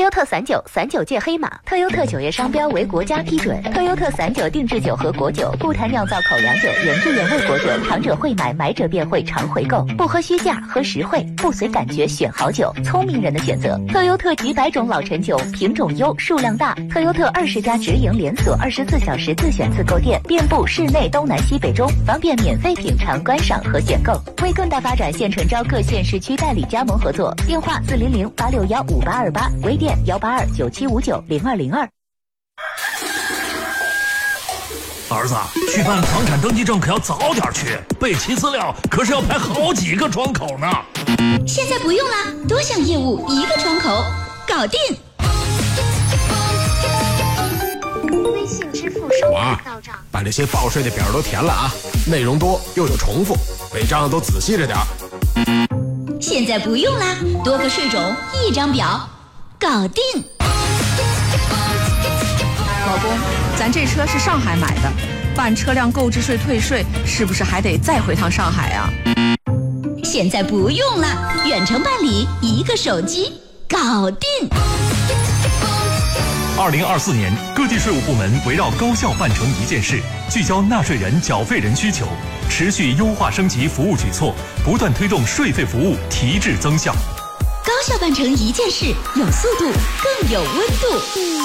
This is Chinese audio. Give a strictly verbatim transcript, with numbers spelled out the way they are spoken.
优特散酒，散酒界黑马。特优特酒业商标为国家批准。特优特散酒定制酒和果酒，不谈酿造口粮酒，原汁原味果酒，尝者会买，买者便会常回购。不喝虚价，喝实惠，不随感觉选好酒，聪明人的选择。特优特几百种老陈酒，品种优，数量大。特优特二十家直营连锁，二十四小时自选自购店，遍布市内东南西北中，方便免费品尝、观赏和选购。为更大发展，现诚招各县市区代理加盟合作，电话四零零八六幺五八二八，微店幺八二九七五九零二零二。 儿子，去办房产登记证可要早点去，备齐资料可是要排好几个窗口呢。 现在不用了，多项业务一个窗口，搞定。 微信支付收款到账， 把这些报税的表都填了啊，内容多又有重复，违章都仔细着点。 现在不用啦，多个税种一张表，搞定。 老公，咱这车是上海买的，办车辆购置税退税是不是还得再回趟上海啊？ 现在不用了，远程办理，一个手机搞定。 二零二四年，各地税务部门围绕高效办成一件事，聚焦纳税人、缴费人需求，持续优化升级服务举措，不断推动税费服务提质增效。 高效办成一件事，有速度，更有温度。